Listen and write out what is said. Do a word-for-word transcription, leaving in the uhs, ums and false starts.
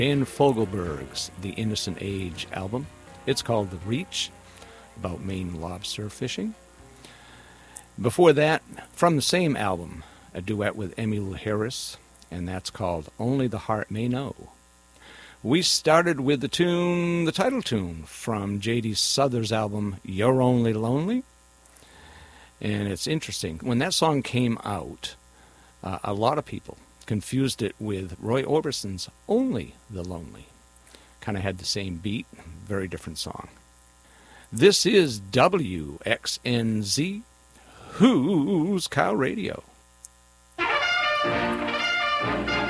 Dan Fogelberg's The Innocent Age album. It's called The Reach, about Maine lobster fishing. Before that, from the same album, a duet with Emmylou Harris, and that's called Only the Heart May Know. We started with the tune, the title tune, from J D Souther's album, You're Only Lonely. And it's interesting. When that song came out, uh, a lot of people confused it with Roy Orbison's Only the Lonely. Kind of had the same beat, very different song. This is W X N Z, Who's Cow Radio.